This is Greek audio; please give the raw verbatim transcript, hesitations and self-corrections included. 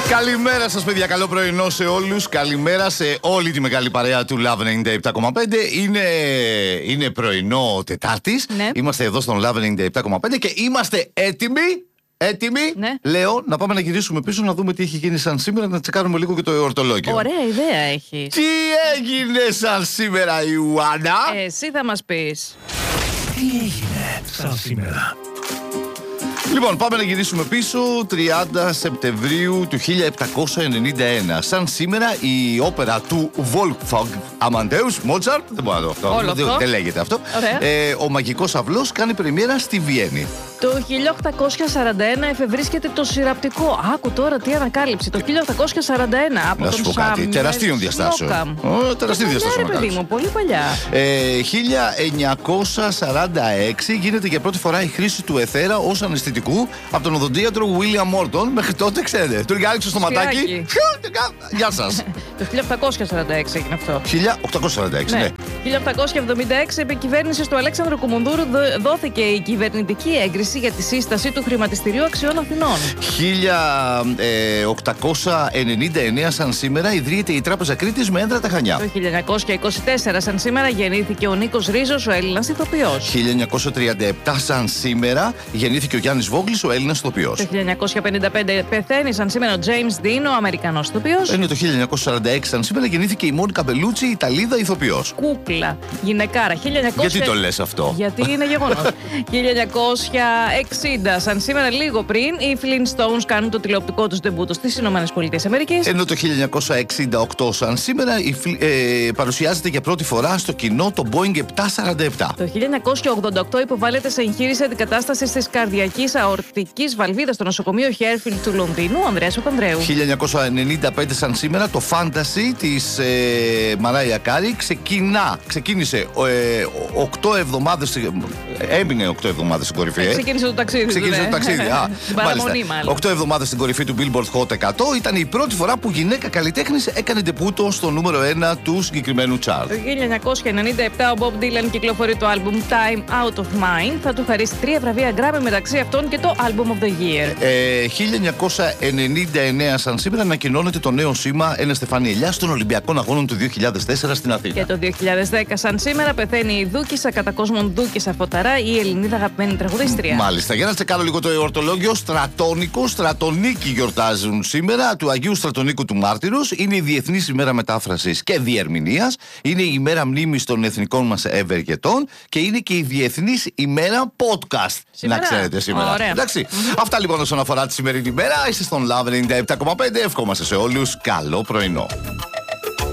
Καλημέρα σας παιδιά, καλό πρωινό σε όλους. Καλημέρα σε όλη τη μεγάλη παρέα του Love ενενήντα επτά κόμμα πέντε. Είναι, είναι πρωινό Τετάρτης, ναι. Είμαστε εδώ στον Love ενενήντα επτά κόμμα πέντε και είμαστε έτοιμοι. Έτοιμοι, ναι. Λέω, να πάμε να γυρίσουμε πίσω να δούμε τι έχει γίνει σαν σήμερα, να τσεκάρουμε λίγο και το εορτολόγιο. Ωραία ιδέα έχεις. Τι έγινε σαν σήμερα, Ιουάννα? Εσύ θα μας πεις. Τι έγινε σαν σήμερα? Λοιπόν, πάμε να γυρίσουμε πίσω. Τριάντα Σεπτεμβρίου του χίλια επτακόσια ενενήντα ένα. Σαν σήμερα η όπερα του Wolfgang Amadeus Mozart. Δεν μπορώ να το αυτό. Όλο αυτό. Δεν λέγεται αυτό. Ε, ο Μαγικός Αυλός κάνει πρεμιέρα στη Βιέννη. Το χίλια οκτακόσια σαράντα ένα εφευρίσκεται το σειραπτικό. Άκου τώρα τι ανακάλυψη. Το χίλια οκτακόσια σαράντα ένα από να τον σου πω κάτι. Τεραστίων διαστάσεων. Τεραστίων διαστάσεων. Ναι, ρε παιδί μου, πολύ παλιά. Ε, χίλια εννιακόσια σαράντα έξι γίνεται για πρώτη φορά η χρήση του εθέρα ως αναισθητικού από τον οδοντίατρο William Morton. Μέχρι τότε, ξέρετε, του ριάλιξε στο ματάκι. Γεια σας. Το χίλια οκτακόσια σαράντα έξι έγινε αυτό. χίλια οκτακόσια σαράντα έξι, ναι. ναι. χίλια οκτακόσια εβδομήντα έξι, επί κυβέρνησης του Αλέξανδρου Κουμουνδούρου, δόθηκε η κυβερνητική έγκριση για τη σύσταση του Χρηματιστηρίου Αξιών Αθηνών. χίλια οκτακόσια ενενήντα εννέα, σαν σήμερα, ιδρύεται η Τράπεζα Κρήτης με έδρα τα Χανιά. Το χίλια εννιακόσια είκοσι τέσσερα, σαν σήμερα, γεννήθηκε ο Νίκος Ρίζος, ο Έλληνας ηθοποιός. χίλια εννιακόσια τριάντα επτά, σαν σήμερα, γεννήθηκε ο Γιάννης Βόγλης, ο Έλληνας ηθοποιός. Το χίλια εννιακόσια πενήντα πέντε πεθαίνει, σαν σήμερα, ο James Dean, ο Αμερικανός ηθοποιός. Είναι το χίλια εννιακόσια σαράντα έξι, σαν σήμερα, γεννήθηκε η Μόνικα Μπελούτσι, η Ιταλίδα ηθοποιός. Κούκλα, γυναικάρα. χίλια εννιακόσια... Γιατί το λες αυτό? Γιατί είναι γεγονός. χίλια εννιακόσια εξήντα, σαν σήμερα, λίγο πριν, οι Flintstones κάνουν το τηλεοπτικό τους ντεμπούτο στις ΗΠΑ. Ενώ το χίλια εννιακόσια εξήντα οκτώ, σαν σήμερα, η, ε, παρουσιάζεται για πρώτη φορά στο κοινό το Boeing επτακόσια σαράντα επτά. Το χίλια εννιακόσια ογδόντα οκτώ υποβάλλεται σε εγχείρηση αντικατάστασης της καρδιακής αορτικής βαλβίδας στο νοσοκομείο Χέρφιλντ του Λονδίνου, ο Ανδρέας Παπανδρέου. χίλια εννιακόσια ενενήντα πέντε, σαν σήμερα, το Fantasy της ε, Μαράια Κάρι ξεκινά. Ξεκίνησε ε, οκτώ εβδομάδες. Έμεινε οκτώ εβδομάδες στην κορυφή. Ε, ξεκίνησε το ταξίδι. Ξεκίνησε το ταξίδι. Α, παραμονή, μάλλον. οκτώ εβδομάδες στην κορυφή του Billboard Hot εκατό. Ήταν η πρώτη φορά που γυναίκα καλλιτέχνης έκανε ντεπούτο στο νούμερο ένα του συγκεκριμένου chart. Το χίλια εννιακόσια ενενήντα επτά ο Bob Dylan κυκλοφορεί το άλμπουμ Time Out of Mind. Θα του χαρίσει τρία βραβεία Grammy, μεταξύ αυτών και το Album of the Year. Ε, χίλια εννιακόσια ενενήντα εννέα, σαν σήμερα, ανακοινώνεται το νέο σήμα Ένα Στεφάνι Ελιάς των Ολυμπιακών Αγώνων του δύο χιλιάδες τέσσερα στην Αθήνα. Και το δύο χιλιάδες δέκα, σαν σήμερα, πεθαίνει η Δούκισσα κατά κόσμον Δούκισσα Φωταρά, η Ελληνίδα αγαπημένη τραγουδίστρια. Μάλιστα. Για να τσεκάρω λίγο το εορτολόγιο, Στρατόνικο, Στρατονίκη γιορτάζουν σήμερα, του Αγίου Στρατονίκου του Μάρτυρος. Είναι η Διεθνής ημέρα μετάφρασης και διερμηνίας. Είναι η ημέρα μνήμης των εθνικών μας ευεργετών και είναι και η Διεθνής ημέρα podcast. Σήμερα. Να ξέρετε σήμερα. Ωραία. Εντάξει. Mm-hmm. Αυτά λοιπόν όσον αφορά τη σημερινή ημέρα. Είστε στον Love ενενήντα επτά κόμμα πέντε. Ευχόμαστε σε όλους καλό πρωινό.